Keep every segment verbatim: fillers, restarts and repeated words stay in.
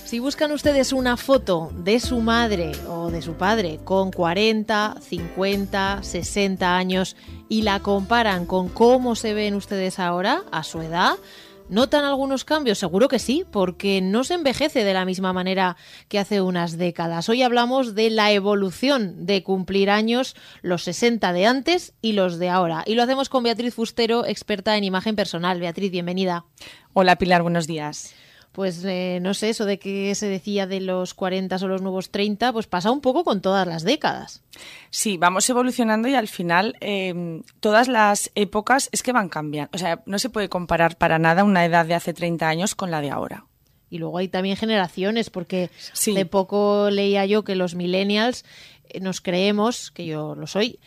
Si buscan ustedes una foto de su madre o de su padre con cuarenta, cincuenta, sesenta años y la comparan con cómo se ven ustedes ahora, a su edad, ¿notan algunos cambios? Seguro que sí, porque no se envejece de la misma manera que hace unas décadas. Hoy hablamos de la evolución de cumplir años, los sesenta de antes y los de ahora. Y lo hacemos con Beatriz Fustero, experta en imagen personal. Beatriz, bienvenida. Hola Pilar, buenos días. Pues eh, no sé, eso de que se decía de los cuarenta o los nuevos treinta, pues pasa un poco con todas las décadas. Sí, vamos evolucionando y al final eh, todas las épocas es que van cambiando. O sea, no se puede comparar para nada una edad de hace treinta años con la de ahora. Y luego hay también generaciones, porque sí. de poco leía yo que los millennials nos creemos, que yo lo soy,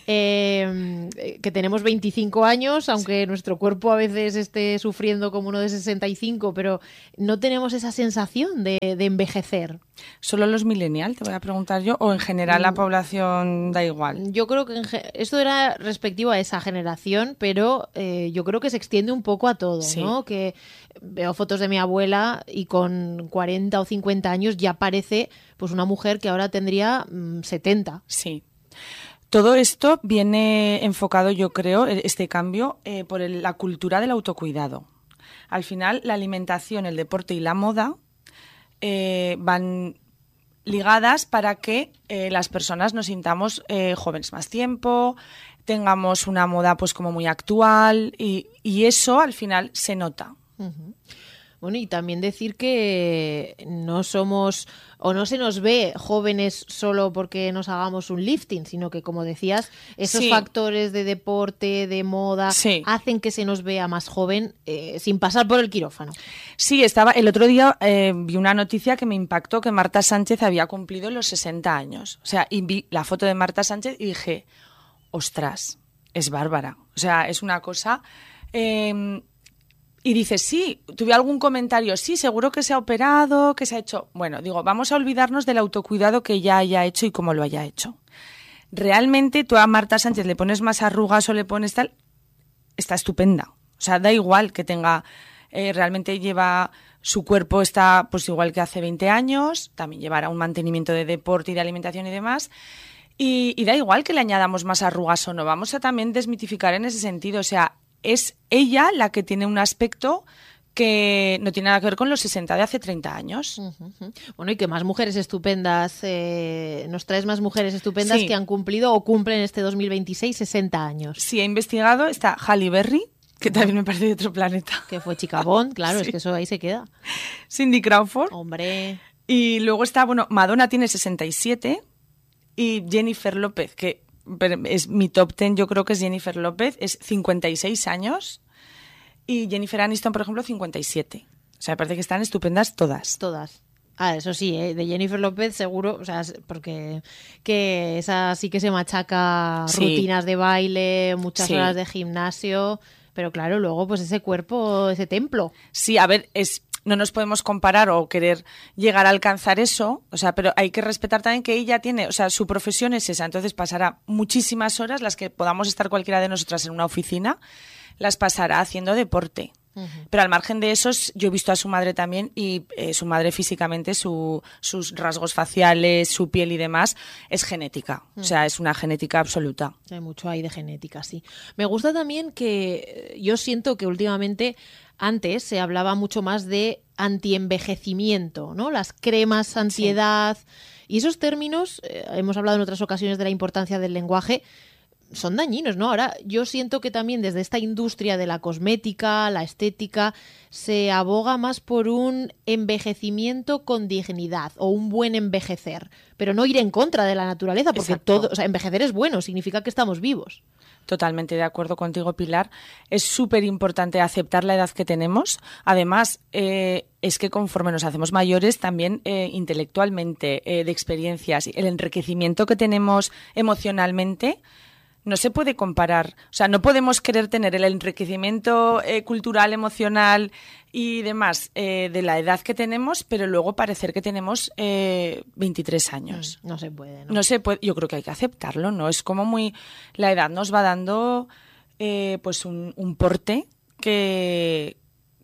eh, que tenemos veinticinco años, aunque sí. nuestro cuerpo a veces esté sufriendo como uno de sesenta y cinco, pero no tenemos esa sensación de, de envejecer. ¿Solo los millennials, te voy a preguntar yo, o en general la población da igual? Yo creo que en, esto era respectivo a esa generación, pero eh, yo creo que se extiende un poco a todo, sí. ¿no? Que veo fotos de mi abuela y con cuarenta o cincuenta años ya parece pues una mujer que ahora tendría mmm, setenta. Sí. Todo esto viene enfocado, yo creo, este cambio, eh, por el, la cultura del autocuidado. Al final, la alimentación, el deporte y la moda eh, van ligadas para que eh, las personas nos sintamos eh, jóvenes más tiempo, tengamos una moda pues como muy actual y, y eso al final se nota. Uh-huh. Bueno, y también decir que no somos o no se nos ve jóvenes solo porque nos hagamos un lifting, sino que, como decías, esos sí. factores de deporte, de moda, sí. hacen que se nos vea más joven eh, sin pasar por el quirófano. Sí, estaba el otro día eh, vi una noticia que me impactó, que Marta Sánchez había cumplido los sesenta años. O sea, y vi la foto de Marta Sánchez y dije, ostras, es bárbara. O sea, es una cosa... Eh, Y dices, sí, tuve algún comentario, sí, seguro que se ha operado, que se ha hecho... Bueno, digo, vamos a olvidarnos del autocuidado que ya haya hecho y cómo lo haya hecho. Realmente tú a Marta Sánchez le pones más arrugas o le pones tal, está estupenda. O sea, da igual que tenga... Eh, realmente lleva... Su cuerpo está pues igual que hace veinte años, también llevará un mantenimiento de deporte y de alimentación y demás... Y, y da igual que le añadamos más arrugas o no. Vamos a también desmitificar en ese sentido, o sea... Es ella la que tiene un aspecto que no tiene nada que ver con los sesenta de hace treinta años. Uh-huh. Bueno, y que más mujeres estupendas, eh, nos traes más mujeres estupendas sí. que han cumplido o cumplen este dos mil veintiséis sesenta años. Sí, he investigado, está Halle Berry, que también me parece de otro planeta. Que fue chica Bond, claro, sí. es que eso ahí se queda. Cindy Crawford. Hombre. Y luego está, bueno, Madonna tiene sesenta y siete y Jennifer López, que... es mi top ten, yo creo que es Jennifer López, es cincuenta y seis años y Jennifer Aniston, por ejemplo, cincuenta y siete. O sea, me parece que están estupendas todas. Todas. Ah, eso sí, ¿eh? De Jennifer López seguro, o sea, porque que esa sí que se machaca sí. rutinas de baile, muchas sí. horas de gimnasio, pero claro, luego pues ese cuerpo, ese templo. Sí, a ver, es... No nos podemos comparar o querer llegar a alcanzar eso, o sea, pero hay que respetar también que ella tiene, o sea, su profesión es esa, entonces pasará muchísimas horas, las que podamos estar cualquiera de nosotras en una oficina, las pasará haciendo deporte. Uh-huh. Pero al margen de eso, yo he visto a su madre también y eh, su madre físicamente, su, sus rasgos faciales, su piel y demás, es genética. Uh-huh. O sea, es una genética absoluta. Hay mucho ahí de genética, sí. Me gusta también que yo siento que últimamente... Antes se hablaba mucho más de antienvejecimiento, ¿no? Las cremas antiedad. Sí. Y esos términos, eh, hemos hablado en otras ocasiones de la importancia del lenguaje, son dañinos, ¿no? Ahora yo siento que también desde esta industria de la cosmética, la estética, se aboga más por un envejecimiento con dignidad o un buen envejecer, pero no ir en contra de la naturaleza, porque Exacto. todo, o sea, envejecer es bueno, significa que estamos vivos. Totalmente de acuerdo contigo, Pilar. Es súper importante aceptar la edad que tenemos. Además, eh, es que conforme nos hacemos mayores, también eh, intelectualmente, eh, de experiencias, el enriquecimiento que tenemos emocionalmente, no se puede comparar. O sea, no podemos querer tener el enriquecimiento eh, cultural, emocional y demás eh, de la edad que tenemos, pero luego parecer que tenemos eh, veintitrés años. No se puede, ¿no? No se puede. Yo creo que hay que aceptarlo, ¿no? Es como muy... La edad nos va dando eh, pues un, un porte que...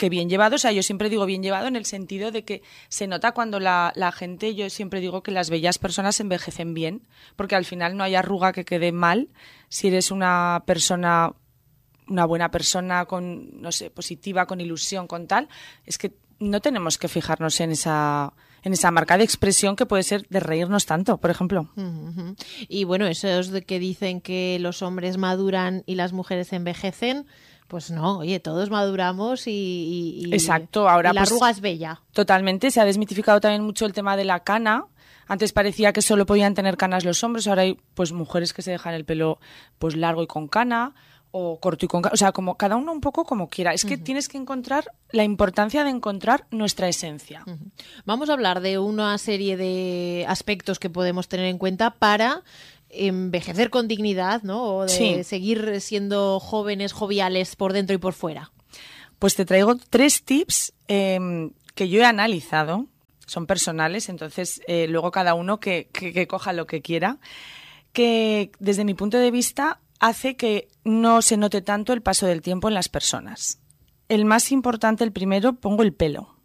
que bien llevado, o sea, yo siempre digo bien llevado en el sentido de que se nota cuando la, la gente, yo siempre digo que las bellas personas envejecen bien, porque al final no hay arruga que quede mal si eres una persona, una buena persona, con, no sé, positiva, con ilusión, con tal, es que no tenemos que fijarnos en esa... en esa marca de expresión que puede ser de reírnos tanto, por ejemplo. Uh-huh. Y bueno, esos de que dicen que los hombres maduran y las mujeres envejecen, pues no, oye, todos maduramos y, y, Exacto, ahora y la pues, arruga es bella. Totalmente, se ha desmitificado también mucho el tema de la cana. Antes parecía que solo podían tener canas los hombres, ahora hay pues mujeres que se dejan el pelo pues largo y con cana, o corto y con cana, o sea, como cada uno un poco como quiera. Es que uh-huh. tienes que encontrar la importancia de encontrar nuestra esencia. Uh-huh. Vamos a hablar de una serie de aspectos que podemos tener en cuenta para envejecer con dignidad, ¿no? O de sí. seguir siendo jóvenes, joviales por dentro y por fuera. Pues te traigo tres tips eh, que yo he analizado, son personales, entonces eh, luego cada uno que, que, que coja lo que quiera, que desde mi punto de vista hace que no se note tanto el paso del tiempo en las personas. El más importante, el primero, pongo el pelo.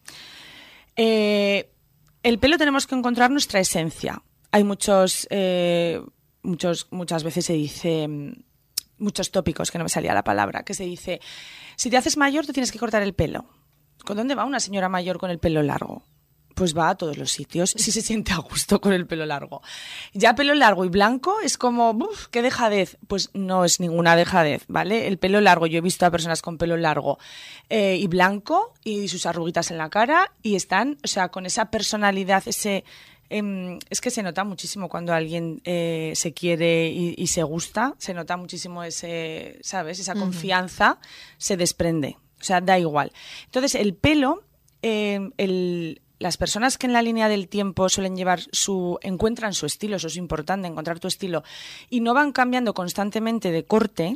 Eh, el pelo tenemos que encontrar nuestra esencia. Hay muchos, eh, muchos, muchas veces se dice, muchos tópicos, que no me salía la palabra, que se dice, si te haces mayor te tienes que cortar el pelo. ¿Con dónde va una señora mayor con el pelo largo? Pues va a todos los sitios, si se siente a gusto con el pelo largo. Ya pelo largo y blanco es como, uff, qué dejadez. Pues no es ninguna dejadez, ¿vale? El pelo largo, yo he visto a personas con pelo largo eh, y blanco y sus arruguitas en la cara y están, o sea, con esa personalidad, ese... Eh, es que se nota muchísimo cuando alguien eh, se quiere y, y se gusta, se nota muchísimo ese, ¿sabes? Esa confianza uh-huh. se desprende, o sea, da igual. Entonces, el pelo, eh, el... las personas que en la línea del tiempo suelen llevar su, encuentran su estilo, eso es importante, encontrar tu estilo, y no van cambiando constantemente de corte,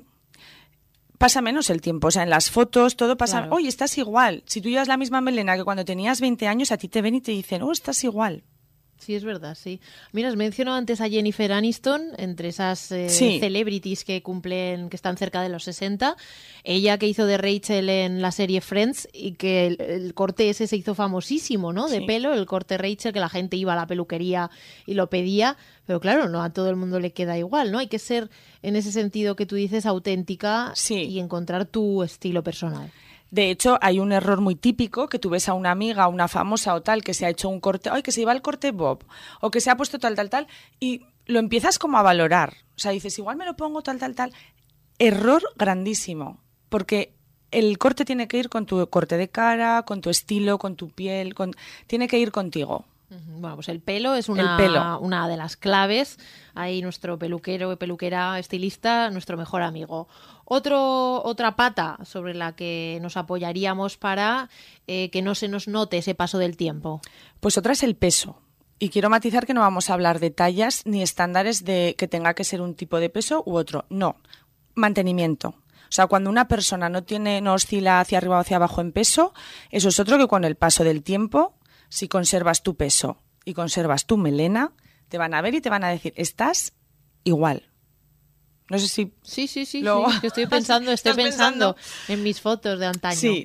pasa menos el tiempo. O sea, en las fotos todo pasa, claro. Oye, estás igual. Si tú llevas la misma melena que cuando tenías veinte años, a ti te ven y te dicen, oh, estás igual. Sí, es verdad, sí. Mira, has mencionado antes a Jennifer Aniston, entre esas eh, sí. celebrities que cumplen, que están cerca de los sesenta. Ella que hizo de Rachel en la serie Friends y que el, el corte ese se hizo famosísimo, ¿no? De sí. pelo, el corte Rachel, que la gente iba a la peluquería y lo pedía. Pero claro, no a todo el mundo le queda igual, ¿no? Hay que ser, en ese sentido que tú dices, auténtica sí. y encontrar tu estilo personal. De hecho, hay un error muy típico que tú ves a una amiga, una famosa o tal, que se ha hecho un corte, ay, que se lleva el corte bob, o que se ha puesto tal, tal, tal, y lo empiezas como a valorar. O sea, dices, igual me lo pongo tal, tal, tal. Error grandísimo, porque el corte tiene que ir con tu corte de cara, con tu estilo, con tu piel, con... tiene que ir contigo. Bueno, pues el pelo es una, el pelo. una de las claves. Ahí nuestro peluquero, peluquera, estilista, nuestro mejor amigo. Otro, otra pata sobre la que nos apoyaríamos para eh, que no se nos note ese paso del tiempo. Pues otra es el peso. Y quiero matizar que no vamos a hablar de tallas ni estándares de que tenga que ser un tipo de peso u otro. No, mantenimiento. O sea, cuando una persona no tiene, no oscila hacia arriba o hacia abajo en peso, eso es otro que con el paso del tiempo, si conservas tu peso y conservas tu melena, te van a ver y te van a decir, estás igual. No sé si... Sí, sí, sí, lo... sí. Estoy pensando, estoy pensando, pensando en mis fotos de antaño. Sí.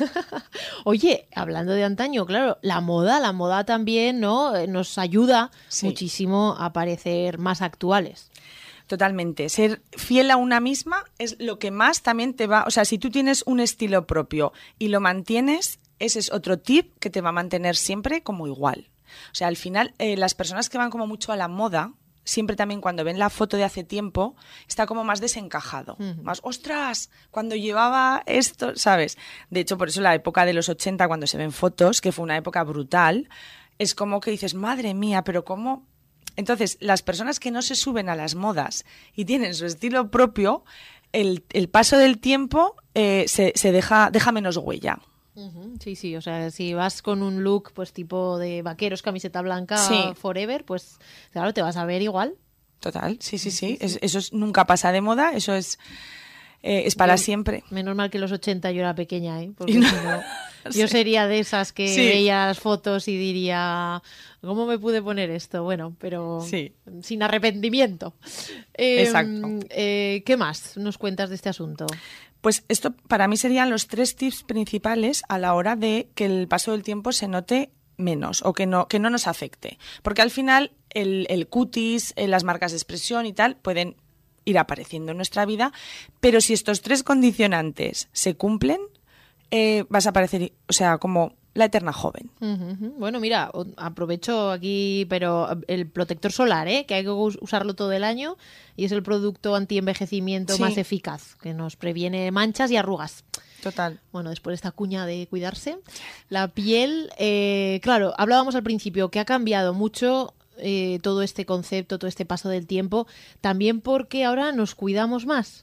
Oye, hablando de antaño, claro, la moda, la moda también, ¿no? Nos ayuda sí. muchísimo a parecer más actuales. Totalmente. Ser fiel a una misma es lo que más también te va... O sea, si tú tienes un estilo propio y lo mantienes, ese es otro tip que te va a mantener siempre como igual. O sea, al final, eh, las personas que van como mucho a la moda, siempre también cuando ven la foto de hace tiempo, está como más desencajado. Uh-huh. Más, ostras, cuando llevaba esto, ¿sabes? De hecho, por eso la época de los ochenta, cuando se ven fotos, que fue una época brutal, es como que dices, madre mía, pero ¿cómo...? Entonces, las personas que no se suben a las modas y tienen su estilo propio, el, el paso del tiempo eh, se, se deja, deja menos huella. Uh-huh. Sí, sí, o sea, si vas con un look pues tipo de vaqueros, camiseta blanca, sí. forever, pues claro, te vas a ver igual. Total, sí, sí, sí. sí, sí. Es, eso es, nunca pasa de moda, eso es, eh, es para yo, siempre. Menos mal que en los ochenta yo era pequeña, ¿eh? Porque no, si no, sí. yo sería de esas que sí. veía las fotos y diría, ¿cómo me pude poner esto? Bueno, pero sí. sin arrepentimiento. Eh, Exacto. Eh, ¿Qué más nos cuentas de este asunto? Pues esto para mí serían los tres tips principales a la hora de que el paso del tiempo se note menos o que no, que no nos afecte. Porque al final el, el cutis, las marcas de expresión y tal pueden ir apareciendo en nuestra vida, pero si estos tres condicionantes se cumplen, eh, vas a parecer, o sea, como la eterna joven. Uh-huh. Bueno, mira, aprovecho aquí, pero el protector solar, ¿eh? Que hay que usarlo todo el año y es el producto anti-envejecimiento sí. más eficaz, que nos previene manchas y arrugas. Total. Bueno, después de esta cuña de cuidarse. La piel, eh, claro, hablábamos al principio que ha cambiado mucho eh, todo este concepto, todo este paso del tiempo, también porque ahora nos cuidamos más.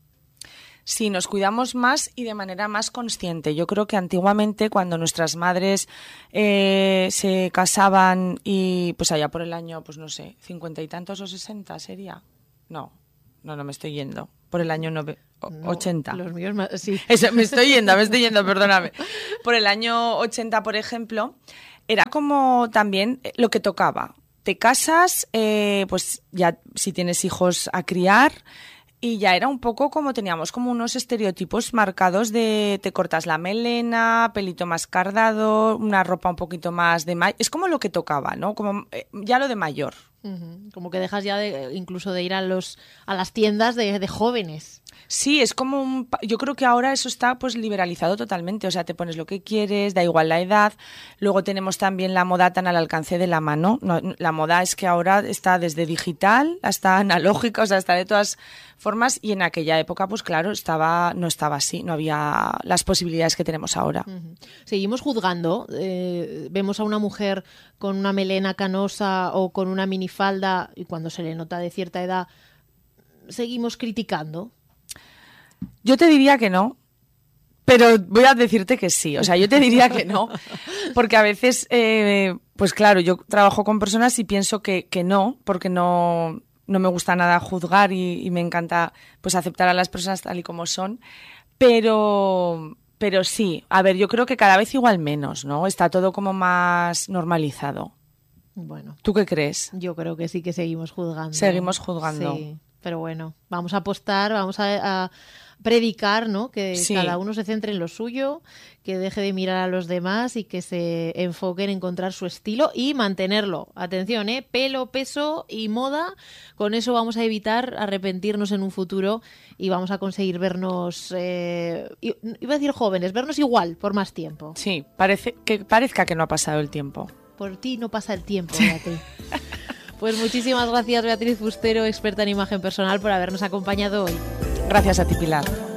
Sí, nos cuidamos más y de manera más consciente. Yo creo que antiguamente cuando nuestras madres eh, se casaban y pues allá por el año, pues no sé, cincuenta y tantos o sesenta sería. No, no, no me estoy yendo. Por el año nove, no, ochenta. Los míos más, sí. Eso, me estoy yendo, me estoy yendo, perdóname. Por el año ochenta, por ejemplo, era como también lo que tocaba. Te casas, eh, pues ya si tienes hijos a criar. Y ya era un poco como teníamos como unos estereotipos marcados de te cortas la melena, pelito más cardado, una ropa un poquito más de mayor. Es como lo que tocaba, ¿no? Como eh, ya lo de mayor. Uh-huh. Como que dejas ya de, incluso de ir a los a las tiendas de, de jóvenes. Sí, es como un... Yo creo que ahora eso está pues liberalizado totalmente. O sea, te pones lo que quieres, da igual la edad. Luego tenemos también la moda tan al alcance de la mano. No, la moda es que ahora está desde digital hasta analógica, o sea, está de todas formas. Y en aquella época, pues claro, estaba no estaba así. No había las posibilidades que tenemos ahora. Uh-huh. Seguimos juzgando. Eh, vemos a una mujer con una melena canosa o con una minifalda y cuando se le nota de cierta edad, seguimos criticando. Yo te diría que no, pero voy a decirte que sí. O sea, yo te diría que no, porque a veces, eh, pues claro, yo trabajo con personas y pienso que, que no, porque no, no me gusta nada juzgar y, y me encanta pues aceptar a las personas tal y como son, pero, pero sí. A ver, yo creo que cada vez igual menos, ¿no? Está todo como más normalizado. Bueno. ¿Tú qué crees? Yo creo que sí que seguimos juzgando. Seguimos juzgando. Sí, pero bueno, vamos a apostar, vamos a... a... predicar, ¿no? Que sí. cada uno se centre en lo suyo, que deje de mirar a los demás y que se enfoque en encontrar su estilo y mantenerlo. Atención, ¿eh? Pelo, peso y moda. Con eso vamos a evitar arrepentirnos en un futuro y vamos a conseguir vernos, eh, iba a decir jóvenes, vernos igual por más tiempo. Sí, parece que parezca que no ha pasado el tiempo. Por ti no pasa el tiempo, Beatriz. Pues muchísimas gracias, Beatriz Fustero, experta en imagen personal, por habernos acompañado hoy. Gracias a ti, Pilar.